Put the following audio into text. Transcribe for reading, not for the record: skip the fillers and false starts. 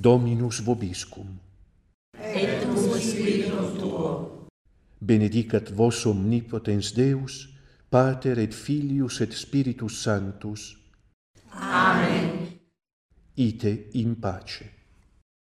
Dominus vobiscum. Et cum spiritu tuo. Benedicat vos omnipotens Deus, Pater et Filius et Spiritus Sanctus. Amen. Ite in pace.